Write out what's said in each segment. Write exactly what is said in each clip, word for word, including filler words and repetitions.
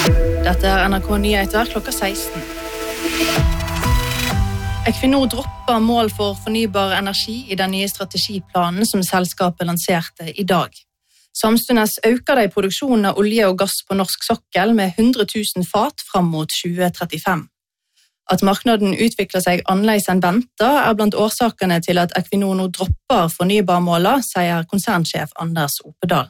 Dette er N R K Nyheter klokka seksten. Equinor dropper mål for fornybar energi i den nye strategiplanen som selskapet lanserte i dag. Samstundes øker de produksjonen av olje og gass på norsk sokkel med hundre tusen fat fram mot tjue trettifem. At markedet utvikler seg annerledes enn ventet er blant årsakene til at Equinor nå dropper fornybarmålet, sier konsernsjef Anders Opedal.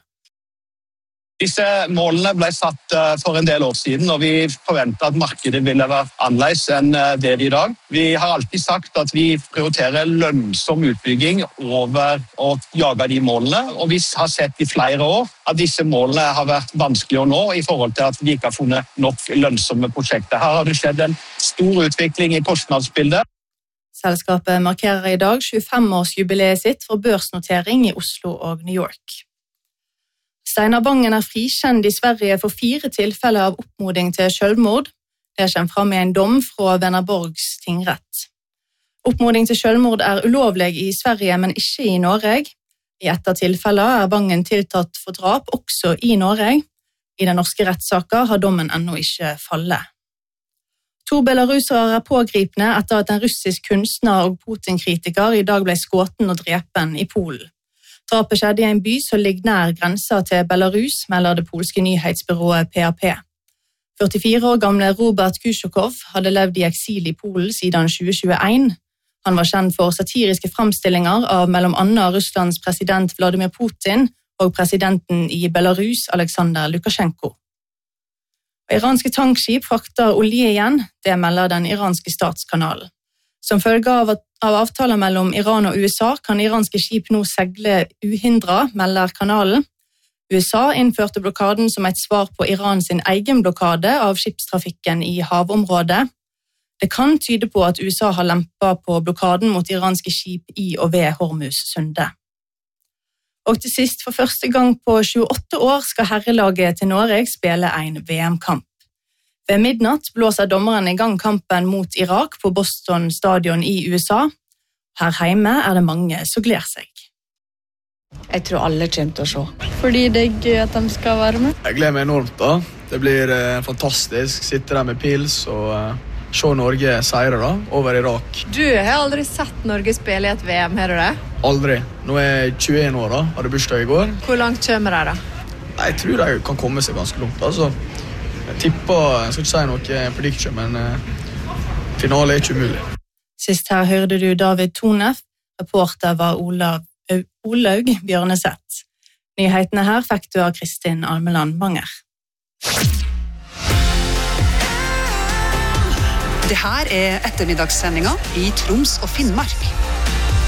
Disse målene ble satt for en del år siden, og vi forventet at markedet ville være annerledes enn det er i dag. Vi har alltid sagt at vi prioriterer lønnsom utbygging over å jage de målene, og vi har sett i flere år at disse målene har vært vanskelig å nå i forhold til at vi ikke har funnet nok lønnsomme prosjekter. Her har det skjedd en stor utvikling i kostnadsbildet. Selskapet markerer i dag tjuefem-årsjubileet sitt for børsnotering i Oslo og New York. Steinar Vangen er frikjent i Sverige for fire tilfeller av oppmoding til selvmord. Det kommer fram i en dom fra Vänersborgs tingrett. Oppmoding til selvmord er ulovlig i Sverige, men ikke i Norge. I ett av tilfeller er Vangen tiltatt for drap også i Norge. I den norske rettssaken har dommen ennå ikke fallet. To belarusere er pågripne etter at en russisk kunstner og Putin-kritiker i dag ble skåten og drepen i Polen. Drapet skjedde i en by som ligger nær grensa til Belarus, melder det polske nyhetsbyrået P A P. førtifire år gamle Robert Kushokov hadde levd i eksil i Polen siden tjue tjueen. Han var kjent for satiriske fremstillinger av mellom annet Russlands president Vladimir Putin og presidenten i Belarus, Aleksandr Lukasjenko. Iranske tankskip frakter olje igjen, det melder den iranske statskanalen. Som følge av, av avtaler mellom Iran og U S A kan iranske skip nå segle uhindret, melder kanalen. U S A innførte blokaden som et svar på Irans egen blokade av skipstrafikken i havområdet. Det kan tyde på at U S A har lempet på blokaden mot iranske skip i og ved Hormuz-sundet. Og til sist, for første gang på tjueåtte år skal herrelaget til Norge spille en V M-kamp. Ved midnatt blåser dommeren i gang kampen mot Irak på Boston Stadion i U S A. Her hjemme er det mange som gleder seg. Jeg tror alle kommer til å se. Fordi det er gøy at de skal være med. Jeg gleder meg enormt da. Det blir eh, fantastisk. Sitte der med pils og eh, se Norge seire da, over Irak. Du har aldri sett Norge spille i et V M, har du det? Aldri. Nå er jeg tjueen år da, hadde bursdag i går. Hvor langt kommer de da? Jeg tror de kan komme seg ganske langt, altså. Jeg tipper, jeg skal ikke si noe prediction, men eh, finale er ikke umulig. Sist her hørte du David Tonef, reporter var Olav, Olaug Bjørneseth. Nyhetene her fikk du av Kristin Almeland Manger. Det her er ettermiddagssendinga i Troms og Finnmark.